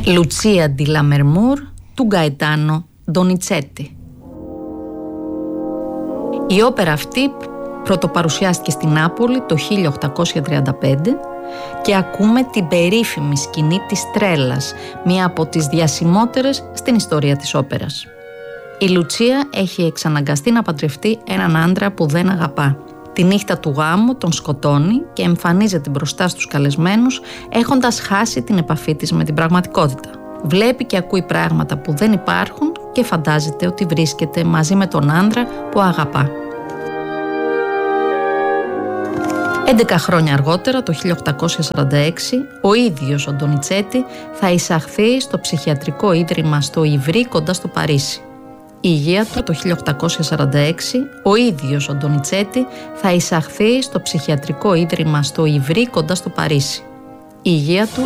Λουτσία ντι Λαμερμούρ του Γκαετάνο Ντονιτσέτη. Η όπερα αυτή πρωτοπαρουσιάστηκε στην Νάπολη το 1835 και ακούμε την περίφημη σκηνή της Τρέλας, μία από τις διασημότερες στην ιστορία της όπερας. Η Λουτσία έχει εξαναγκαστεί να παντρευτεί έναν άντρα που δεν αγαπά. Τη νύχτα του γάμου τον σκοτώνει και εμφανίζεται μπροστά στους καλεσμένους, έχοντας χάσει την επαφή της με την πραγματικότητα. Βλέπει και ακούει πράγματα που δεν υπάρχουν και φαντάζεται ότι βρίσκεται μαζί με τον άντρα που αγαπά. 11 χρόνια αργότερα, το 1846, ο ίδιος ο Ντονιτσέτη θα εισαχθεί στο ψυχιατρικό ίδρυμα στο Ιβρί κοντά στο Παρίσι. Η υγεία του το 1846, ο ίδιος ο Ντονιτσέτη θα εισαχθεί στο ψυχιατρικό ίδρυμα στο Ιβρί κοντά στο Παρίσι. Η υγεία του